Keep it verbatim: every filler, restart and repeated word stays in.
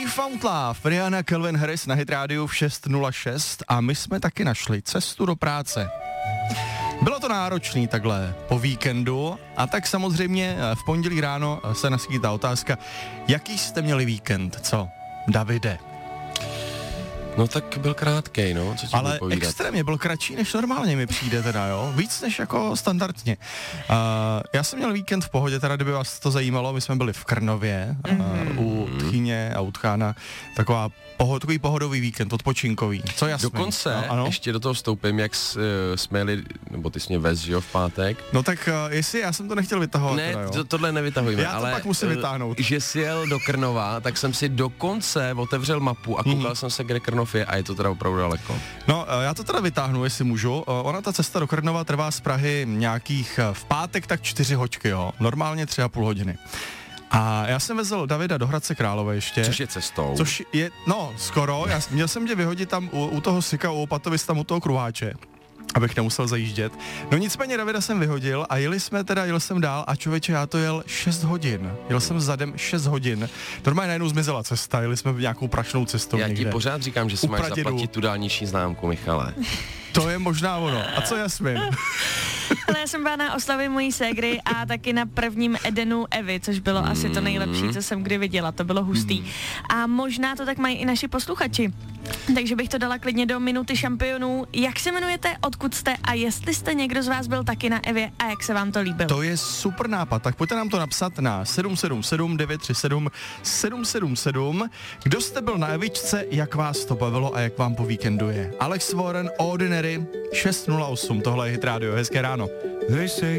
Found Love, Rihanna, Calvin Harris na Hit Radio v šest nula šest a my jsme taky našli cestu do práce. Bylo to náročný takhle po víkendu a tak samozřejmě v pondělí ráno se naskýtá otázka, jaký jste měli víkend, co, Davide? No tak byl krátkej, no, co ti ale budu povídat. Extrémně, byl kratší, než normálně mi přijde teda, jo, víc než jako standardně. Uh, já jsem měl víkend v pohodě, teda kdyby vás to zajímalo, my jsme byli v Krnově, mm-hmm. uh, u Tchyně a u Tchána, taková pohod, takový pohodový víkend, odpočinkový, co jasný. Dokonce, no, ještě do toho vstoupím, jak s, uh, jsme jeli, nebo ty jsi mě vez, že jo, v pátek. No tak uh, jestli já jsem to nechtěl vytahovat. Ne, teda, jo. to, tohle nevytahujeme, já to ale pak musím vytáhnout. Že jsi jel do Krnova, tak jsem si dokonce otevřel mapu a koukal mm-hmm. jsem se, kde Krnov je a je to teda opravdu daleko. No, já to teda vytáhnu, jestli můžu. Ona ta cesta do Krnova trvá z Prahy nějakých v pátek tak čtyři hoďky, jo. Normálně tři a půl hodiny. A já jsem vezl Davida do Hradce Králové ještě. Což je cestou. Což je, no, skoro. Já, měl jsem tě vyhodit tam u, u toho Sika, u Opatovic, tam u toho kruháče, abych nemusel zajíždět. No nicméně Davida jsem vyhodil a jeli jsme teda, jel jsem dál a člověče, já to jel šest hodin. Jel jsem zadem šest hodin. Normálně najednou zmizela cesta, jeli jsme nějakou prašnou cestou Já někde. ti pořád říkám, že si máš zaplatit tu dálniční známku, Michale. To je možná ono. A co Jasmin? Ale já jsem byla na oslavě mojí ségry a taky na prvním Edenu Evy, což bylo mm. asi to nejlepší, co jsem kdy viděla. To bylo hustý. Mm. A možná to tak mají i naši posluchači. Takže bych to dala klidně do minuty šampionů. Jak se jmenujete, odkud jste a jestli jste někdo z vás byl taky na Evě a jak se vám to líbilo? To je super nápad, tak pojďte nám to napsat na sedm sedm sedm devět tři sedm sedm sedm sedm. Kdo jste byl na Evičce, jak vás to bavilo a jak vám po víkendu je? Alex Warren, Ordinary, šest nula osm, tohle je Hit Radio, hezké ráno.